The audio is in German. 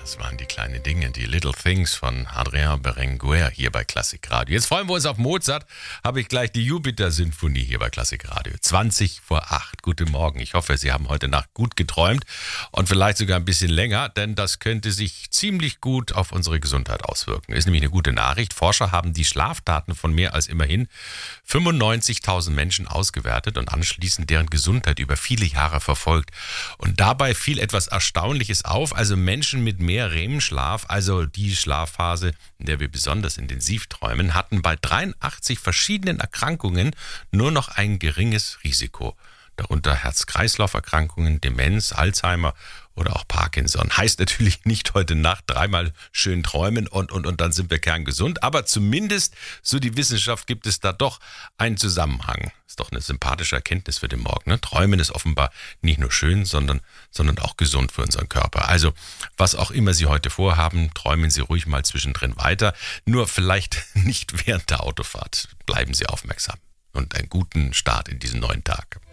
Das waren die kleinen Dinge, die Little Things von Adrien Berenguer hier bei Klassik Radio. Jetzt freuen wir uns auf Mozart, habe ich gleich die Jupiter-Sinfonie hier bei Klassik Radio. 20:08. Guten Morgen. Ich hoffe, Sie haben heute Nacht gut geträumt und vielleicht sogar ein bisschen länger, denn das könnte sich ziemlich gut auf unsere Gesundheit auswirken. Ist nämlich eine gute Nachricht. Forscher haben die Schlafdaten von mehr als immerhin 95.000 Menschen ausgewertet und anschließend deren Gesundheit über viele Jahre verfolgt. Und dabei fiel etwas Erstaunliches auf. Also Menschen mit mehr REM-Schlaf, also die Schlafphase, in der wir besonders intensiv träumen, hatten bei 83 verschiedenen Erkrankungen nur noch ein geringes Risiko. Darunter Herz-Kreislauf-Erkrankungen, Demenz, Alzheimer oder auch Parkinson. Heißt natürlich nicht heute Nacht dreimal schön träumen und dann sind wir kerngesund. Aber zumindest, so die Wissenschaft, gibt es da doch einen Zusammenhang. Ist doch eine sympathische Erkenntnis für den Morgen. Ne? Träumen ist offenbar nicht nur schön, sondern auch gesund für unseren Körper. Also, was auch immer Sie heute vorhaben, träumen Sie ruhig mal zwischendrin weiter. Nur vielleicht nicht während der Autofahrt. Bleiben Sie aufmerksam und einen guten Start in diesen neuen Tag.